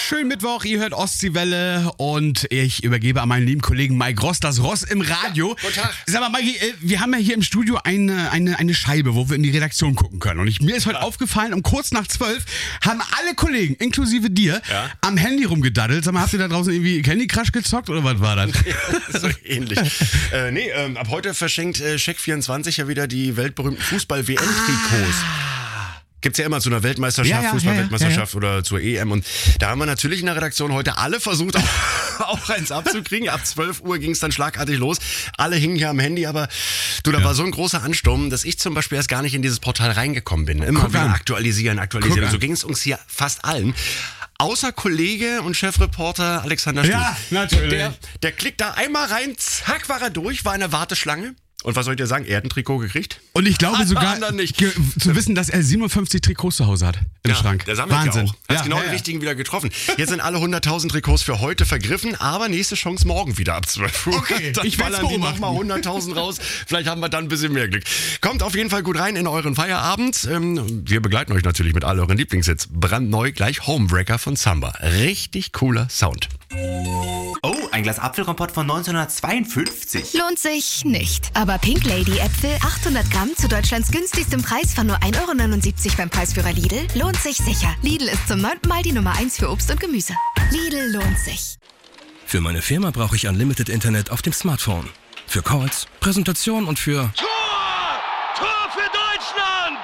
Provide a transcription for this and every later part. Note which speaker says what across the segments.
Speaker 1: Schönen Mittwoch, ihr hört Ostseewelle und ich übergebe an meinen lieben Kollegen Mike Ross, das Ross im Radio.
Speaker 2: Guten Tag.
Speaker 1: Sag mal, Mikey, wir haben ja hier im Studio eine Scheibe, wo wir in die Redaktion gucken können. Und mir ist heute aufgefallen, um kurz nach 12 haben alle Kollegen, inklusive dir, am Handy rumgedaddelt. Sag mal, habt ihr da draußen irgendwie Candy Crush gezockt oder was war das?
Speaker 2: So ähnlich. Ab heute verschenkt Check24 ja wieder die weltberühmten Fußball-WM-Trikots. Gibt's ja immer zu einer Weltmeisterschaft, Fußball-Weltmeisterschaft oder zur EM. Und da haben wir natürlich in der Redaktion heute alle versucht, auch eins abzukriegen. Ab 12 Uhr ging es dann schlagartig los. Alle hingen hier am Handy, aber da war so ein großer Ansturm, dass ich zum Beispiel erst gar nicht in dieses Portal reingekommen bin. Immer wieder aktualisieren. So ging es uns hier fast allen. Außer Kollege und Chefreporter Alexander Stuhl.
Speaker 1: Ja, natürlich.
Speaker 2: Der klickt da einmal rein, zack, war er durch, war in der Warteschlange. Und was soll ich dir sagen? Er hat ein Trikot gekriegt.
Speaker 1: Und ich glaube sogar zu wissen, dass er 57 Trikots zu Hause hat im Schrank.
Speaker 2: Der sammelt
Speaker 1: Wahnsinn.
Speaker 2: Ja auch. Hat genau den richtigen wieder getroffen. Jetzt sind alle 100.000 Trikots für heute vergriffen, aber nächste Chance morgen wieder ab 12 Uhr.
Speaker 1: Okay,
Speaker 2: dann
Speaker 1: ich werde
Speaker 2: die nochmal 100.000 raus. Vielleicht haben wir dann ein bisschen mehr Glück. Kommt auf jeden Fall gut rein in euren Feierabend. Wir begleiten euch natürlich mit all euren Lieblingshits. Brandneu gleich Homebreaker von Samba. Richtig cooler Sound.
Speaker 3: Oh, ein Glas Apfelkompott von 1952.
Speaker 4: Lohnt sich nicht. Aber Pink Lady Äpfel 800 Gramm zu Deutschlands günstigstem Preis von nur 1,79 € beim Preisführer Lidl lohnt sich sicher. Lidl ist zum 9. Mal die Nummer 1 für Obst und Gemüse. Lidl lohnt sich.
Speaker 5: Für meine Firma brauche ich Unlimited Internet auf dem Smartphone. Für Calls, Präsentationen und für...
Speaker 6: Tor für Deutschland!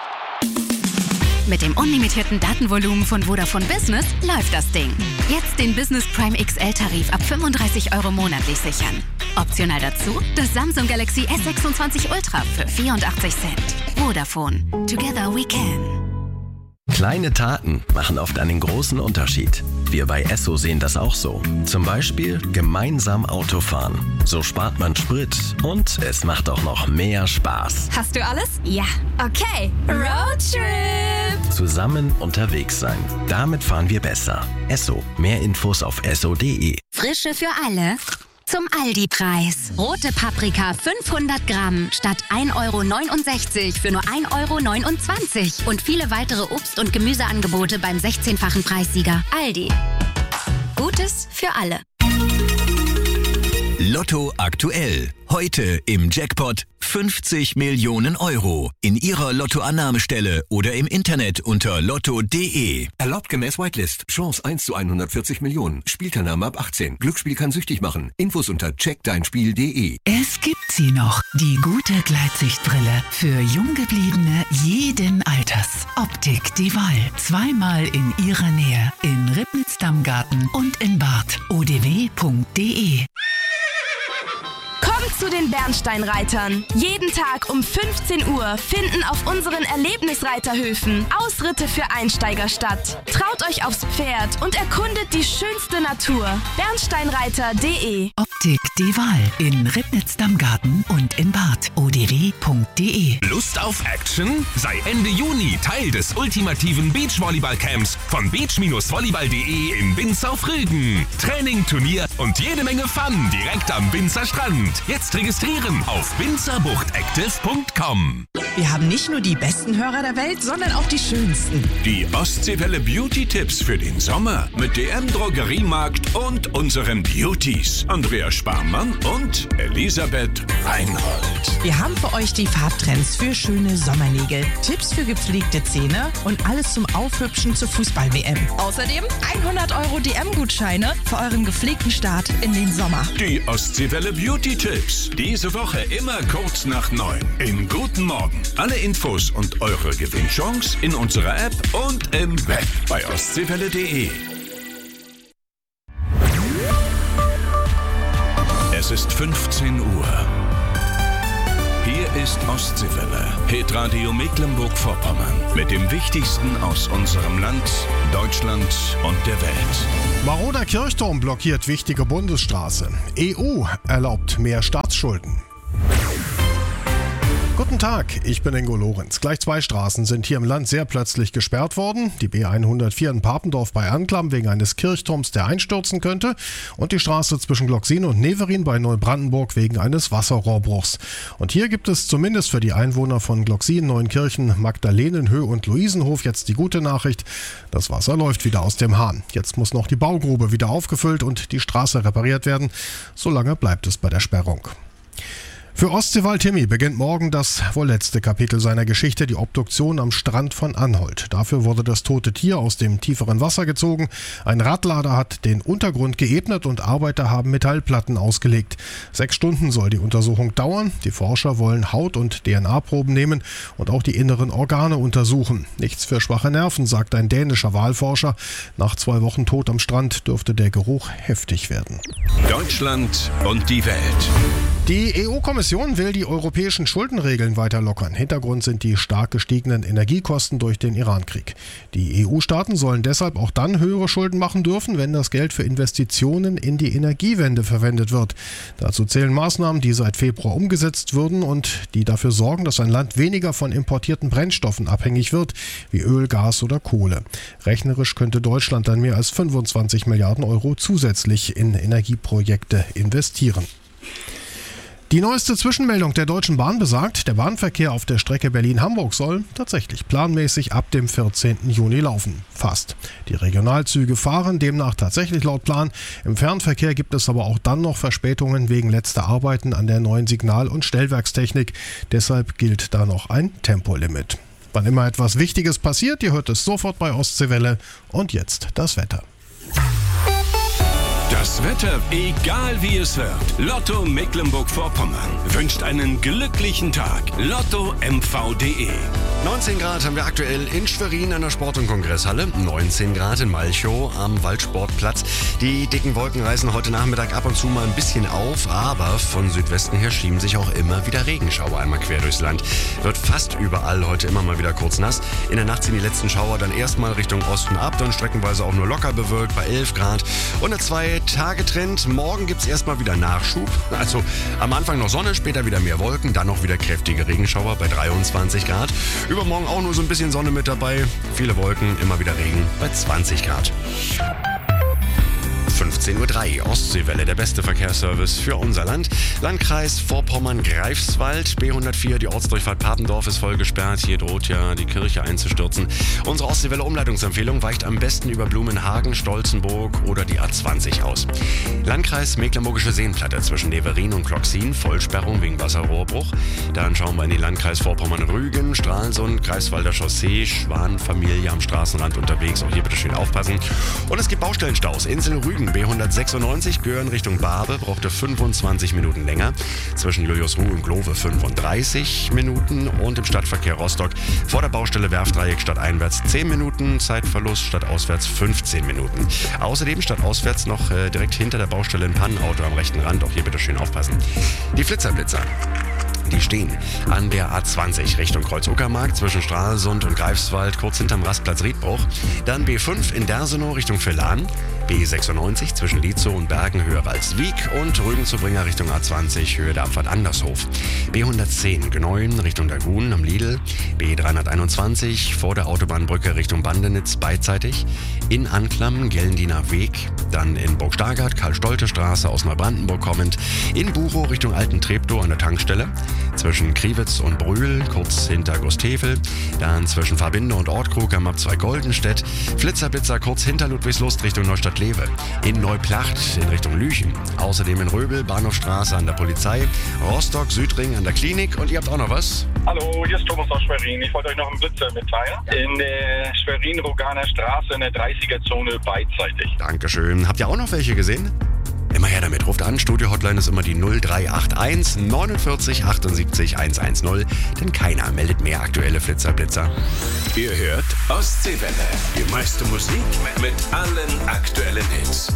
Speaker 7: Mit dem unlimitierten Datenvolumen von Vodafone Business läuft das Ding. Jetzt den Business Prime XL-Tarif ab 35 € monatlich sichern. Optional dazu das Samsung Galaxy S26 Ultra für 84 Cent. Vodafone. Together we can.
Speaker 8: Kleine Taten machen oft einen großen Unterschied. Wir bei Esso sehen das auch so. Zum Beispiel gemeinsam Autofahren. So spart man Sprit und es macht auch noch mehr Spaß.
Speaker 7: Hast du alles? Ja. Okay. Roadtrip!
Speaker 8: Zusammen unterwegs sein. Damit fahren wir besser. Esso. Mehr Infos auf esso.de.
Speaker 7: Frische für alle. Zum Aldi-Preis. Rote Paprika 500 Gramm statt 1,69 € für nur 1,29 € und viele weitere Obst- und Gemüseangebote beim 16-fachen Preissieger. Aldi. Gutes für alle.
Speaker 9: Lotto aktuell. Heute im Jackpot 50 Millionen € in Ihrer Lottoannahmestelle oder im Internet unter lotto.de.
Speaker 10: Erlaubt gemäß Whitelist. Chance 1 zu 140 Millionen. Spielteilnahme ab 18. Glücksspiel kann süchtig machen. Infos unter checkdeinspiel.de.
Speaker 11: Es gibt sie noch. Die gute Gleitsichtbrille. Für Junggebliebene jeden Alters. Optik Die Wahl. Zweimal in Ihrer Nähe. In Ribnitz-Dammgarten und in Barth. odw.de.
Speaker 12: Kommt zu den Bernsteinreitern. Jeden Tag um 15 Uhr finden auf unseren Erlebnisreiterhöfen Ausritte für Einsteiger statt. Traut euch aufs Pferd und erkundet die schönste Natur. Bernsteinreiter.de.
Speaker 11: Optik Die Wahl. In Ribnitz-Dammgarten und in Barth. odw.de.
Speaker 13: Lust auf Action? Sei Ende Juni Teil des ultimativen Beachvolleyball-Camps von beach-volleyball.de in Binz auf Rügen. Training, Turnier und jede Menge Fun direkt am Binzer Strand. Jetzt registrieren auf binzerbuchtactive.com.
Speaker 14: Wir haben nicht nur die besten Hörer der Welt, sondern auch die schönsten.
Speaker 15: Die Ostseewelle Beauty-Tipps für den Sommer mit DM Drogeriemarkt und unseren Beauties. Andrea Sparmann und Elisabeth Reinhold.
Speaker 14: Wir haben für euch die Farbtrends für schöne Sommernägel, Tipps für gepflegte Zähne und alles zum Aufhübschen zur Fußball-WM. Außerdem 100 € DM-Gutscheine für euren gepflegten Start in den Sommer.
Speaker 15: Die Ostseewelle Beauty-Tipps. Diese Woche immer kurz nach 9. Im Guten Morgen. Alle Infos und eure Gewinnchance in unserer App und im Web bei ostseewelle.de. Es ist 15 Uhr. Hier ist Ostseewelle, Hitradio Mecklenburg-Vorpommern. Mit dem Wichtigsten aus unserem Land, Deutschland und der Welt.
Speaker 16: Maroder Kirchturm blockiert wichtige Bundesstraße. EU erlaubt mehr Staatsschulden. Guten Guten Tag, ich bin Ingo Lorenz. Gleich 2 Straßen sind hier im Land sehr plötzlich gesperrt worden. Die B104 in Papendorf bei Anklam wegen eines Kirchturms, der einstürzen könnte. Und die Straße zwischen Glocksin und Neverin bei Neubrandenburg wegen eines Wasserrohrbruchs. Und hier gibt es zumindest für die Einwohner von Glocksin, Neunkirchen, Magdalenenhöhe und Luisenhof jetzt die gute Nachricht. Das Wasser läuft wieder aus dem Hahn. Jetzt muss noch die Baugrube wieder aufgefüllt und die Straße repariert werden. Solange bleibt es bei der Sperrung. Für Ostseewald Timmy beginnt morgen das wohl letzte Kapitel seiner Geschichte, die Obduktion am Strand von Anholt. Dafür wurde das tote Tier aus dem tieferen Wasser gezogen. Ein Radlader hat den Untergrund geebnet und Arbeiter haben Metallplatten ausgelegt. 6 Stunden soll die Untersuchung dauern. Die Forscher wollen Haut- und DNA-Proben nehmen und auch die inneren Organe untersuchen. Nichts für schwache Nerven, sagt ein dänischer Walforscher. Nach 2 Wochen Tod am Strand dürfte der Geruch heftig werden.
Speaker 15: Deutschland und die Welt.
Speaker 16: Die EU-Kommission will die europäischen Schuldenregeln weiter lockern. Hintergrund sind die stark gestiegenen Energiekosten durch den Iran-Krieg. Die EU-Staaten sollen deshalb auch dann höhere Schulden machen dürfen, wenn das Geld für Investitionen in die Energiewende verwendet wird. Dazu zählen Maßnahmen, die seit Februar umgesetzt würden und die dafür sorgen, dass ein Land weniger von importierten Brennstoffen abhängig wird, wie Öl, Gas oder Kohle. Rechnerisch könnte Deutschland dann mehr als 25 Milliarden Euro zusätzlich in Energieprojekte investieren. Die neueste Zwischenmeldung der Deutschen Bahn besagt, der Bahnverkehr auf der Strecke Berlin-Hamburg soll tatsächlich planmäßig ab dem 14. Juni laufen. Fast. Die Regionalzüge fahren demnach tatsächlich laut Plan. Im Fernverkehr gibt es aber auch dann noch Verspätungen wegen letzter Arbeiten an der neuen Signal- und Stellwerkstechnik. Deshalb gilt da noch ein Tempolimit. Wann immer etwas Wichtiges passiert, ihr hört es sofort bei Ostseewelle. Und jetzt das Wetter.
Speaker 15: Das Wetter, egal wie es wird. Lotto Mecklenburg-Vorpommern wünscht einen glücklichen Tag. LottoMV.de.
Speaker 2: 19 Grad haben wir aktuell in Schwerin an der Sport- und Kongresshalle. 19 Grad in Malchow am Waldsportplatz. Die dicken Wolken reißen heute Nachmittag ab und zu mal ein bisschen auf, aber von Südwesten her schieben sich auch immer wieder Regenschauer einmal quer durchs Land. Wird fast überall heute immer mal wieder kurz nass. In der Nacht ziehen die letzten Schauer dann erstmal Richtung Osten ab, dann streckenweise auch nur locker bewölkt bei 11 Grad. Und der 2-Tage-Trend. Morgen gibt es erstmal wieder Nachschub. Also am Anfang noch Sonne, später wieder mehr Wolken, dann noch wieder kräftige Regenschauer bei 23 Grad. Übermorgen auch nur so ein bisschen Sonne mit dabei. Viele Wolken, immer wieder Regen bei 20 Grad. 15.03 Uhr, Ostseewelle, der beste Verkehrsservice für unser Land. Landkreis Vorpommern-Greifswald, B104, die Ortsdurchfahrt Papendorf ist voll gesperrt. Hier droht ja die Kirche einzustürzen. Unsere Ostseewelle-Umleitungsempfehlung weicht am besten über Blumenhagen, Stolzenburg oder die A20 aus. Landkreis Mecklenburgische Seenplatte zwischen Neverin und Glocksin, Vollsperrung wegen Wasserrohrbruch. Dann schauen wir in den Landkreis Vorpommern-Rügen, Stralsund, Greifswalder Chaussee, Schwanfamilie am Straßenrand unterwegs. Auch hier bitte schön aufpassen. Und es gibt Baustellenstaus. Insel-Rügen, B196, Göhren Richtung Barbe, brauchte 25 Minuten länger. Zwischen Juliusruh und Glove 35 Minuten. Und im Stadtverkehr Rostock vor der Baustelle Werftdreieck stadteinwärts 10 Minuten. Zeitverlust stadtauswärts 15 Minuten. Außerdem stadtauswärts noch direkt hinter der Baustelle ein Pannenauto am rechten Rand. Auch hier bitte schön aufpassen. Die Blitzerblitzer. Die stehen an der A20 Richtung Kreuz-Uckermark zwischen Stralsund und Greifswald, kurz hinterm Rastplatz Riedbruch. Dann B5 in Dersenow Richtung Villan. B96 zwischen Lietzow und Bergen Höhe Walswijk und Rügen-Zubringer Richtung A20 Höhe der Abfahrt Andershof. B110 Gneulen Richtung Dagun am Lidl. B321 vor der Autobahnbrücke Richtung Bandenitz beidseitig. In Anklam Gellendiner Weg. Dann in Burg-Stargard Karl-Stolte-Straße aus Neubrandenburg kommend. In Buchow Richtung Alten Treptow an der Tankstelle. Zwischen Kriwitz und Brühl kurz hinter Gustefel. Dann zwischen Verbinde und Ortkrug am Ab 2 Goldenstedt. Flitzer kurz hinter Ludwigslust Richtung Neustadt-Lewe. In Neuplacht in Richtung Lüchen. Außerdem in Röbel, Bahnhofstraße an der Polizei. Rostock, Südring an der Klinik. Und ihr habt auch noch was?
Speaker 17: Hallo, hier ist Thomas aus Schwerin. Ich wollte euch noch einen Blitzer mitteilen. In der Schwerin-Roganer Straße in der 30er-Zone beidseitig.
Speaker 2: Dankeschön. Habt ihr auch noch welche gesehen? Immer her damit. Ruft an. Studio-Hotline ist immer die 0381 49 78 110. Denn keiner meldet mehr aktuelle Flitzer-Blitzer.
Speaker 15: Ihr hört Ostseewelle. Die meiste Musik mit allen aktuellen Hits.